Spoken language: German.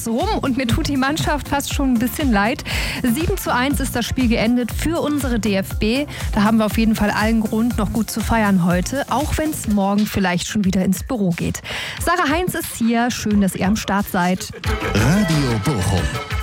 ist rum und mir tut die Mannschaft fast schon ein bisschen leid. 7:1 ist das Spiel geendet für unsere DFB. Da haben wir auf jeden Fall allen Grund, noch gut zu feiern heute, auch wenn es morgen vielleicht schon wieder ins Büro geht. Sarah Heinz ist hier. Schön, dass ihr am Start seid. Radio Bochum.